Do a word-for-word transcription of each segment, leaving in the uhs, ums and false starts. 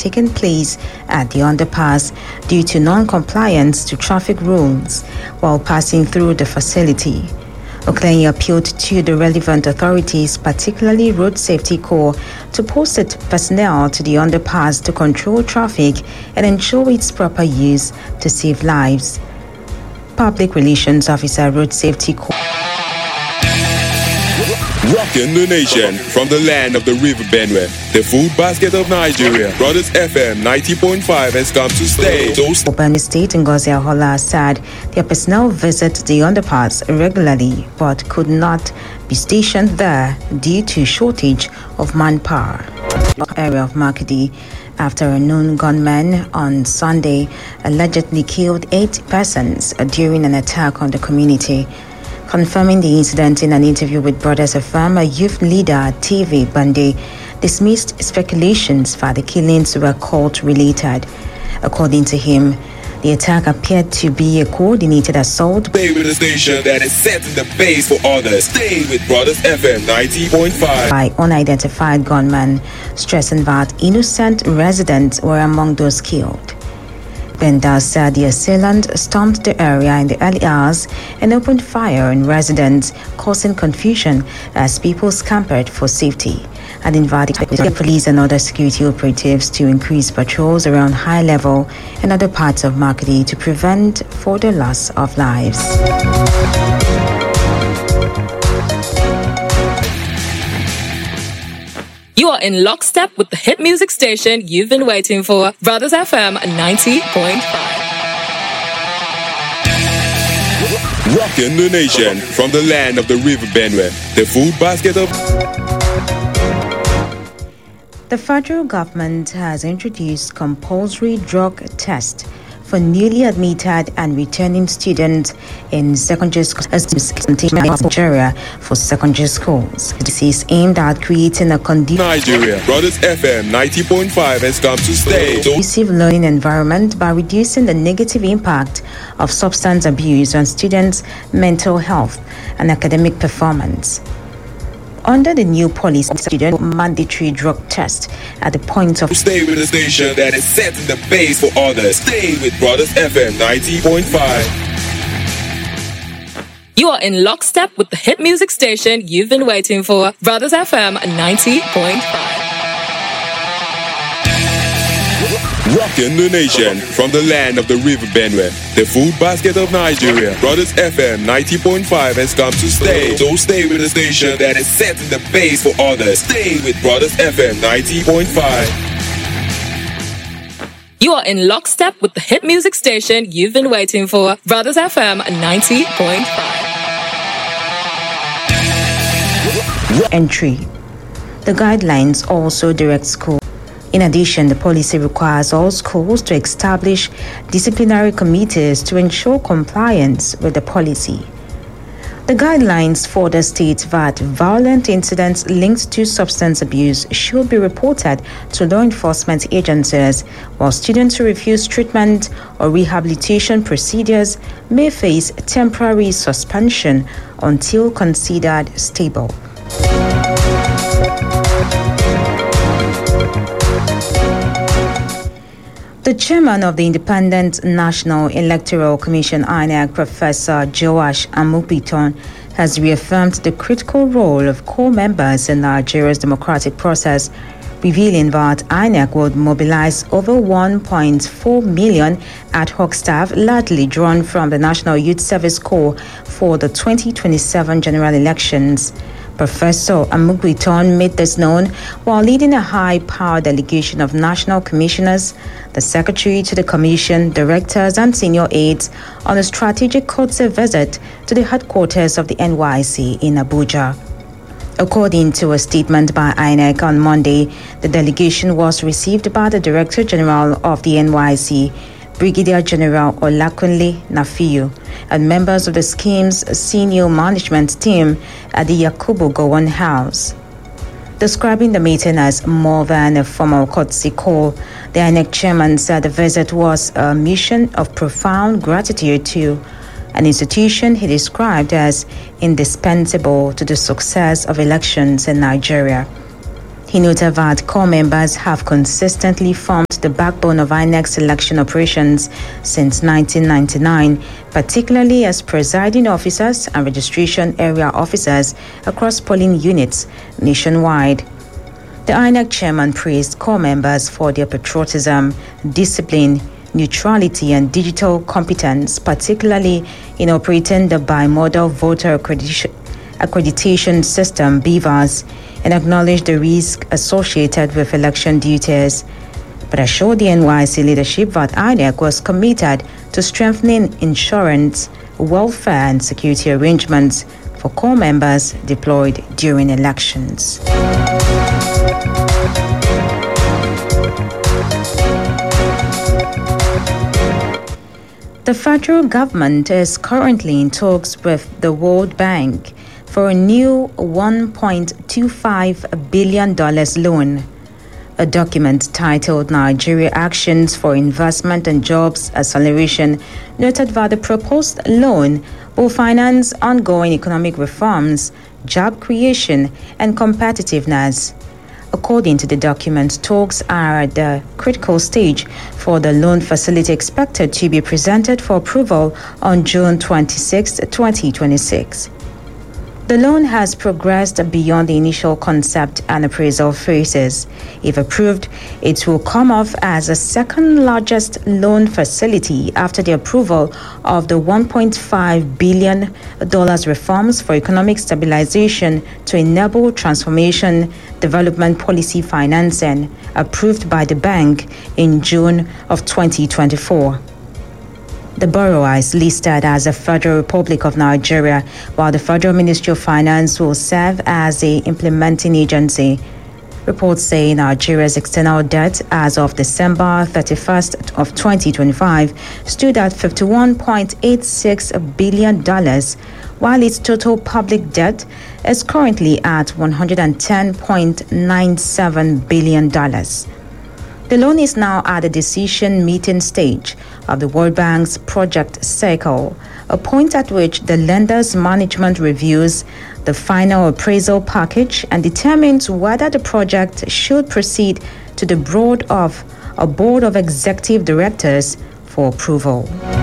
taken place at the underpass due to non-compliance to traffic rules while passing through the facility. Oklahoma appealed to the relevant authorities, particularly Road Safety Corps, to post personnel to the underpass to control traffic and ensure its proper use to save lives. Public Relations Officer, Road Safety Corps. Rocking the nation from the land of the River Benue, the food basket of Nigeria. Brothers F M ninety point five has come to stay. Benue State Ngozi Ahola said their personnel visit the underpass regularly but could not be stationed there due to shortage of manpower. Area of Makidi, after a known gunman on Sunday allegedly killed eight persons during an attack on the community. Confirming the incident in an interview with Brothers F M, a youth leader, T V Bande, dismissed speculations that the killings were cult-related. According to him, the attack appeared to be a coordinated assault. Stay with the station that is setting the pace for others. Stay with Brothers F M ninety point five. By unidentified gunmen, stressing that innocent residents were among those killed. Benda said the assailant stormed the area in the early hours and opened fire on residents, causing confusion as people scampered for safety, and invited the police and other security operatives to increase patrols around High Level and other parts of Makidi to prevent further loss of lives. You are in lockstep with the hit music station you've been waiting for, Brothers F M ninety point five. Rocking the nation from the land of the River Benue, the food basket of... The federal government has introduced compulsory drug test for newly admitted and returning students in secondary schools in Nigeria for secondary schools. This is aimed at creating a conducive Nigeria. Brothers F M ninety point five has come to stay. Conducive learning environment by reducing the negative impact of substance abuse on students' mental health and academic performance. Under the new policy, student mandatory drug test at the point of... Stay with the station that is setting the pace for others. Stay with Brothers F M ninety point five. You are in lockstep with the hit music station you've been waiting for, Brothers F M ninety point five. Rocking the nation from the land of the River Benue, the food basket of Nigeria. Brothers F M ninety point five has come to stay. So stay with the station that is setting the pace for others. Stay with Brothers F M ninety point five. You are in lockstep with the hit music station you've been waiting for, Brothers F M ninety point five. Entry. The guidelines also direct schools. In addition, the policy requires all schools to establish disciplinary committees to ensure compliance with the policy. The guidelines further state that violent incidents linked to substance abuse should be reported to law enforcement agencies, while students who refuse treatment or rehabilitation procedures may face temporary suspension until considered stable. The chairman of the Independent National Electoral Commission, I N E C, Professor Joash Amupiton, has reaffirmed the critical role of core members in Nigeria's democratic process, revealing that I N E C would mobilize over one point four million ad hoc staff, largely drawn from the National Youth Service Corps, for the twenty twenty-seven general elections. Professor Amupiton made this known while leading a high-powered delegation of national commissioners, the secretary to the commission, directors, and senior aides on a strategic courtesy visit to the headquarters of the N Y C in Abuja. According to a statement by I N E C on Monday, the delegation was received by the Director General of the N Y C, Brigadier General Olakunle Nafiu, and members of the scheme's senior management team at the Yakubu Gowon House. Describing the meeting as more than a formal courtesy call, the I N E C chairman said the visit was a mission of profound gratitude to an institution he described as indispensable to the success of elections in Nigeria. He noted that core members have consistently formed formed the backbone of I N E C's election operations since nineteen ninety-nine, particularly as presiding officers and registration area officers across polling units nationwide. The I N E C chairman praised corps members for their patriotism, discipline, neutrality, and digital competence, particularly in operating the bimodal voter accreditation, accreditation system, B V A S, and acknowledged the risk associated with election duties, but assured the N Y C leadership that I N E C was committed to strengthening insurance, welfare, and security arrangements for corps members deployed during elections. The federal government is currently in talks with the World Bank for a new one point two five billion dollars loan. A document titled Nigeria Actions for Investment and Jobs Acceleration noted that the proposed loan will finance ongoing economic reforms, job creation, and competitiveness. According to the document, talks are at the critical stage for the loan facility, expected to be presented for approval on June twenty-sixth, twenty twenty-six. The loan has progressed beyond the initial concept and appraisal phases. If approved, it will come off as the second largest loan facility after the approval of the one point five billion dollars reforms for economic stabilization to enable transformation development policy financing approved by the bank in June of twenty twenty-four. The borrower is listed as the Federal Republic of Nigeria, while the Federal Ministry of Finance will serve as the implementing agency. Reports say Nigeria's external debt as of December thirty-first of twenty twenty-five stood at fifty-one point eight six billion dollars, while its total public debt is currently at one hundred ten point nine seven billion dollars. The loan is now at the decision-making stage of the World Bank's project cycle, a point at which the lender's management reviews the final appraisal package and determines whether the project should proceed to the board of a board of executive directors for approval.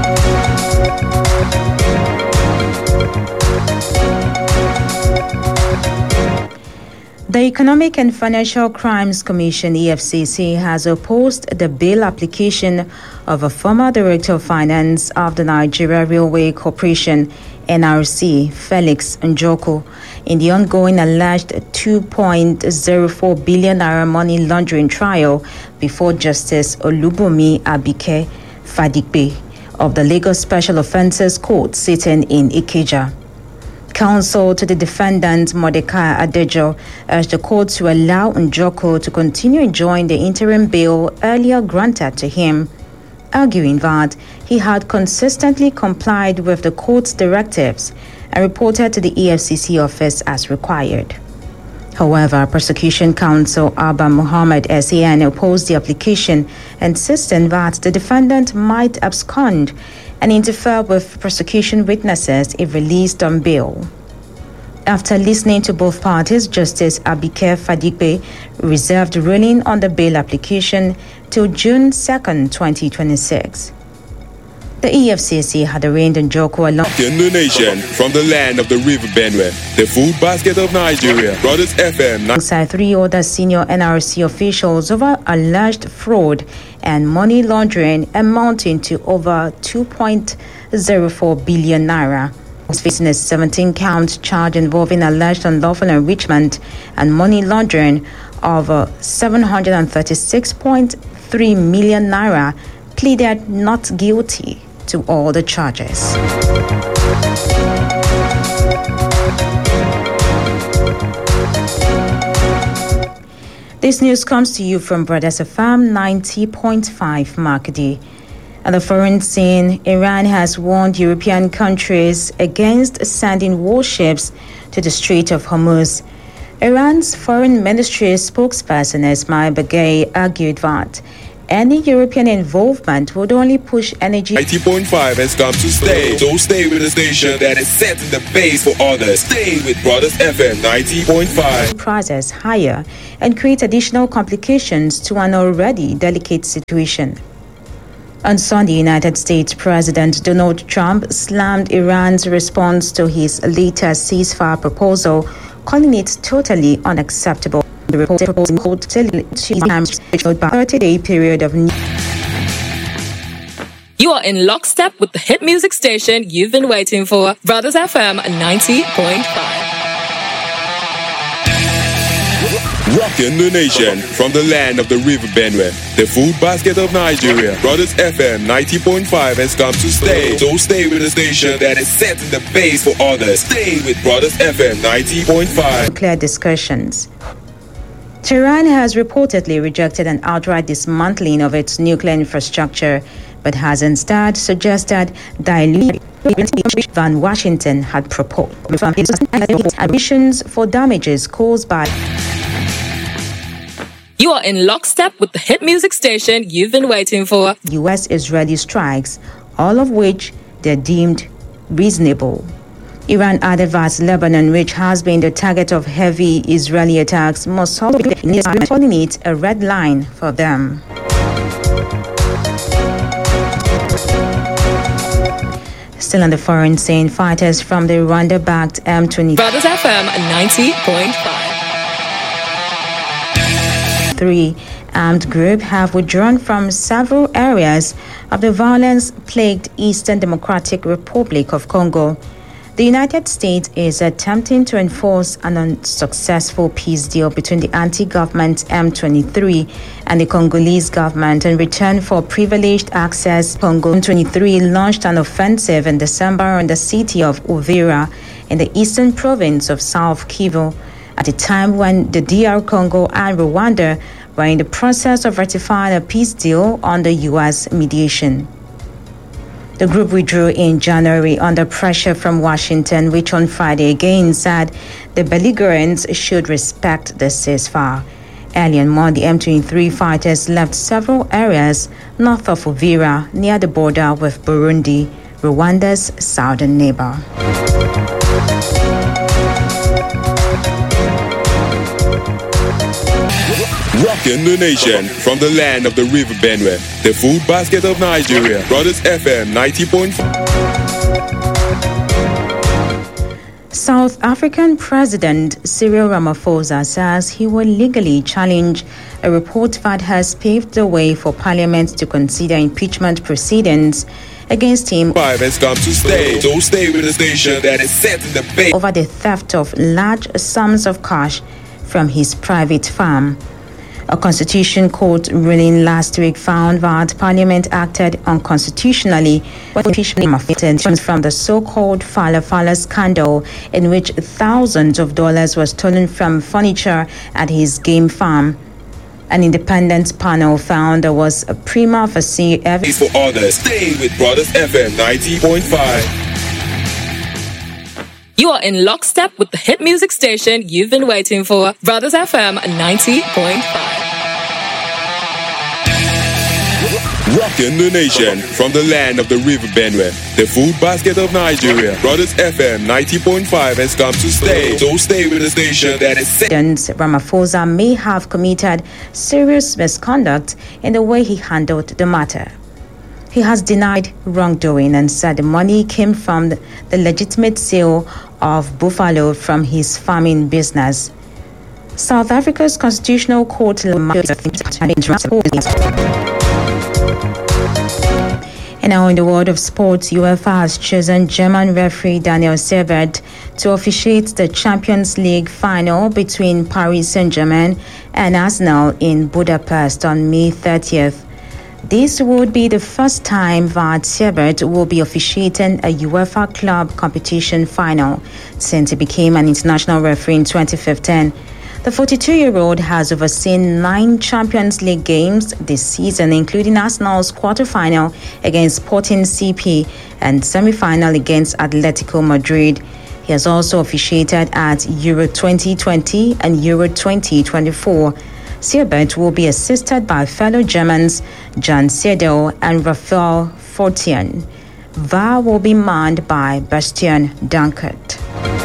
The Economic and Financial Crimes Commission, E F C C, has opposed the bail application of a former Director of Finance of the Nigeria Railway Corporation, N R C, Felix Njoku, in the ongoing alleged two point zero four billion naira money laundering trial before Justice Olubunmi Abike Fadigbe of the Lagos Special Offences Court sitting in Ikeja. Counsel to the defendant, Mordecai Adejo, urged the court to allow Njoku to continue enjoying the interim bail earlier granted to him, arguing that he had consistently complied with the court's directives and reported to the E F C C office as required. However, prosecution counsel Abba Muhammad S A N opposed the application, insisting that the defendant might abscond and interfere with prosecution witnesses if released on bail. After listening to both parties, Justice Abike Fadigbe reserved ruling on the bail application till June second, twenty twenty-six. The E F C C had arraigned Njoku along in the nation from the land of the River Benue, the food basket of Nigeria. Brothers F M. Alongside three other senior N R C officials over alleged fraud and money laundering amounting to over two point zero four billion naira. Was facing a seventeen count charge involving alleged unlawful enrichment and money laundering of uh, seven hundred thirty-six point three million naira, pleaded not guilty to all the charges. This news comes to you from Brothers F M ninety point five Makadi. At the foreign scene, Iran has warned European countries against sending warships to the Strait of Hormuz. Iran's foreign ministry spokesperson Ismail Baghei argued that Any European involvement would only push energy. ninety point five has come to stay. So stay with the station that is setting the pace for others. Stay with Brothers F M ninety point five. Prices higher and create additional complications to an already delicate situation. On Sunday, United States President Donald Trump slammed Iran's response to his latest ceasefire proposal, calling it totally unacceptable. The report proposed a thirty-day period of. You are in lockstep with the hit music station you've been waiting for, Brothers F M ninety point five. Rocking the nation from the land of the River Benue, the food basket of Nigeria. Brothers F M ninety point five has come to stay. So stay with the station that is setting the pace for others. Stay with Brothers F M ninety point five. Clear discussions. Tehran has reportedly rejected an outright dismantling of its nuclear infrastructure, but has instead suggested diluting than Washington had proposed. Admissions for damages caused by. You are in lockstep with the hit music station you've been waiting for. U S-Israeli strikes, all of which they're deemed reasonable. Iran added that Lebanon, which has been the target of heavy Israeli attacks, must also be calling it a red line for them. Still on the foreign scene, fighters from the Rwanda-backed M twenty-three Brothers F M ninety point five. armed group have withdrawn from several areas of the violence-plagued Eastern Democratic Republic of Congo. The United States is attempting to enforce an unsuccessful peace deal between the anti-government M twenty-three and the Congolese government in return for privileged access. Congo M twenty-three launched an offensive in December on the city of Uvira in the eastern province of South Kivu, at a time when the D R Congo and Rwanda were in the process of ratifying a peace deal under U S mediation. The group withdrew in January under pressure from Washington, which on Friday again said the belligerents should respect the ceasefire. Earlier on, the M twenty-three fighters left several areas north of Uvira, near the border with Burundi, Rwanda's southern neighbor. Rocking the nation from the land of the River Benue, the food basket of Nigeria. Brothers F M ninety point five. South African President Cyril Ramaphosa says he will legally challenge a report that has paved the way for Parliament to consider impeachment proceedings against him. Five has come to stay, so stay with the station that is set in the pace over the theft of large sums of cash from his private farm. A Constitution Court ruling last week found that Parliament acted unconstitutionally when impeachment from the so-called Fala Fala scandal, in which thousands of dollars were stolen from furniture at his game farm. An independent panel found there was a prima facie evidence for others. Stay with Brothers F M ninety point five. You are in lockstep with the hit music station you've been waiting for, Brothers F M ninety point five. Rocking the nation from the land of the River Benue, the food basket of Nigeria. Brothers F M ninety point five has come to stay, so stay with the station that is set. Ramaphosa may have committed serious misconduct in the way he handled the matter. He has denied wrongdoing and said the money came from the legitimate sale of buffalo from his farming business. South Africa's Constitutional Court and now in the world of sports, UEFA has chosen German referee Daniel Siebert to officiate the Champions League final between Paris Saint-Germain and Arsenal in Budapest on May thirtieth. This would be the first time that Siebert will be officiating a UEFA club competition final since he became an international referee in twenty fifteen. The forty-two-year-old has overseen nine Champions League games this season, including Arsenal's quarterfinal against Sporting C P and semi-final against Atletico Madrid. He has also officiated at Euro twenty twenty and Euro twenty twenty-four. Siebert will be assisted by fellow Germans Jan Seidel and Raphael Fortian. V A R will be manned by Bastian Dankert.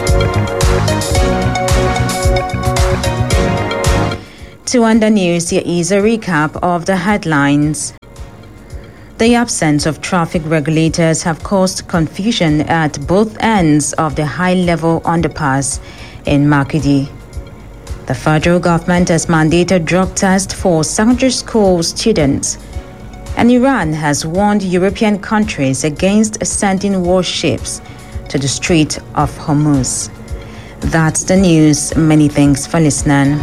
To end the news, here is a recap of the headlines. The absence of traffic regulators have caused confusion at both ends of the high-level underpass in Makudi. The federal government has mandated drug tests for secondary school students, and Iran has warned European countries against sending warships to the Strait of Hormuz. That's the news. Many thanks for listening.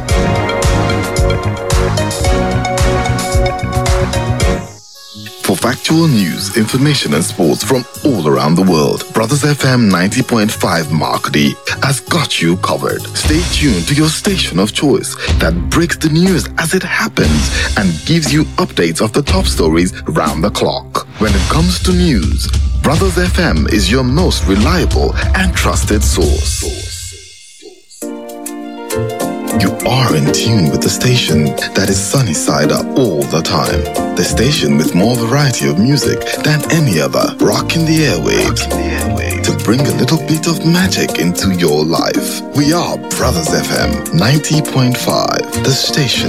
For factual news, information and sports from all around the world, Brothers F M ninety point five Makudi has got you covered. Stay tuned to your station of choice that breaks the news as it happens and gives you updates of the top stories round the clock. When it comes to news, Brothers F M is your most reliable and trusted source. You are in tune with the station that is sunny side up all the time. The station with more variety of music than any other, rocking the airwaves to bring a little bit of magic into your life. We are Brothers F M ninety point five, the station